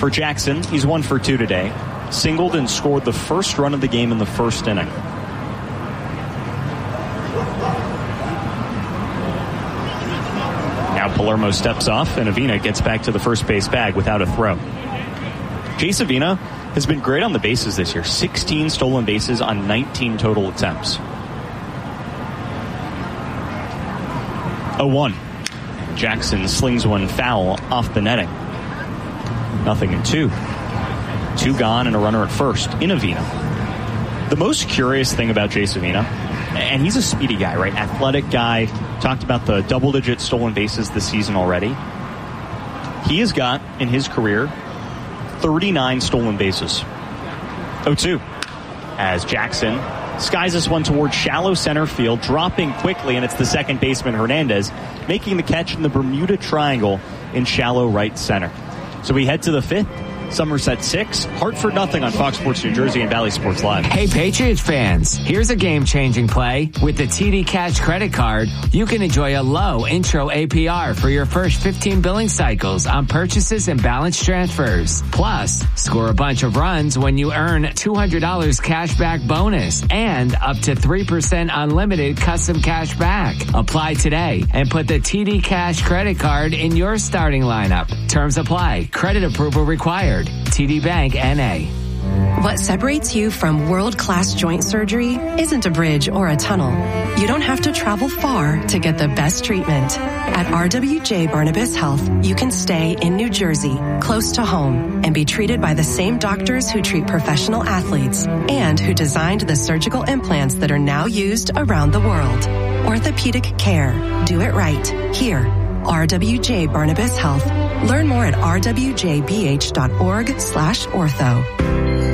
For Jackson, he's 1 for 2 today. Singled and scored the first run of the game in the first inning. Now Palermo steps off, and Avina gets back to the first base bag without a throw. Jace Avina has been great on the bases this year. 16 stolen bases on 19 total attempts. 0-1. Jackson slings one foul off the netting. 0-2. 2 gone and a runner at first in Avina. The most curious thing about Jace Avina, and he's a speedy guy, right? Athletic guy. Talked about the double-digit stolen bases this season already. He has got, in his career, 39 stolen bases. 0-2. As Jackson skies this one towards shallow center field, dropping quickly, and it's the second baseman, Hernandez, making the catch in the Bermuda Triangle in shallow right center. So we head to the 5th. Somerset 6, Hartford nothing on Fox Sports New Jersey and Valley Sports Live. Hey, Patriots fans, here's a game-changing play. With the TD Cash credit card, you can enjoy a low intro APR for your first 15 billing cycles on purchases and balance transfers. Plus, score a bunch of runs when you earn $200 cash back bonus and up to 3% unlimited custom cash back. Apply today and put the TD Cash credit card in your starting lineup. Terms apply. Credit approval required. TD Bank, N.A. What separates you from world-class joint surgery isn't a bridge or a tunnel. You don't have to travel far to get the best treatment. At RWJ Barnabas Health, you can stay in New Jersey, close to home, and be treated by the same doctors who treat professional athletes and who designed the surgical implants that are now used around the world. Orthopedic care. Do it right. Here. RWJ Barnabas Health. Learn more at rwjbh.org/ortho.